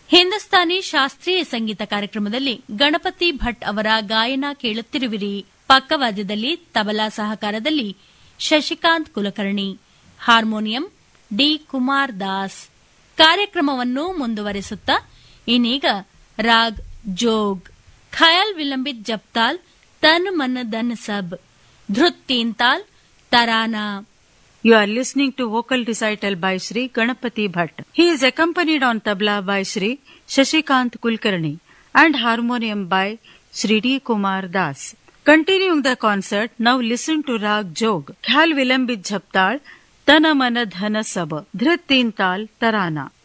ಹಿಂದೂಸ್ತಾನಿ ಶಾಸ್ತ್ರೀಯ ಸಂಗೀತ ಕಾರ್ಯಕ್ರಮದಲ್ಲಿ ಗಣಪತಿ ಭಟ್ ಅವರ ಗಾಯನ ಕೇಳುತ್ತಿರುವಿರಿ. ಪಕ್ಕವಾದ್ಯದಲ್ಲಿ ತಬಲಾ ಸಹಕಾರದಲ್ಲಿ ಶಶಿಕಾಂತ್ ಕುಲಕರ್ಣಿ, ಹಾರ್ಮೋನಿಯಂ ಡಿ ಕುಮಾರ್ ದಾಸ್. ಕಾರ್ಯಕ್ರಮವನ್ನು ಮುಂದುವರೆಸುತ್ತಾ ಇನ್ನೀಗ ರಾಗ್ ಜೋಗ್, ಖಯಾಲ್ ವಿಲಂಬಿತ್ ಜಪ್ತಾಲ್, ತನ್ ಮನ್ ಧನ್ ಸಬ್, ಧೃತ್ ತೀನ್ ತಾಲ್, tarana. You are listening to vocal recital by Sri Ganapati Bhatt. He is accompanied on tabla by Sri Shashikant Kulkarni and harmonium by Sri D. Kumar Das. Continuing the concert, now listen to Rag Jog, Khayal Vilambit Jhaptal, Tana Mana Dhana Sab, Dhrit Teen Tal, Tarana.